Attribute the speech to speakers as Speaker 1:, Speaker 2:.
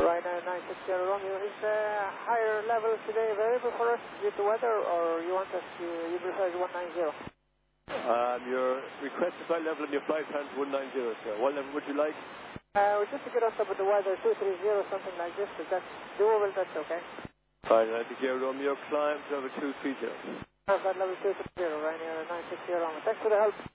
Speaker 1: Ryanair 960 Romeo, is higher level today available for us due to weather, or you want us to, you prefer 190?
Speaker 2: Your requested flight level and your flight time is 190, sir. What level would you like?
Speaker 1: Just to get us up with the weather, 230, something like this. If that's doable, that's okay.
Speaker 2: Fine, 90 Romeo, climb level 230.
Speaker 1: Level 230, Ryanair 960 Romeo. Thanks for the help.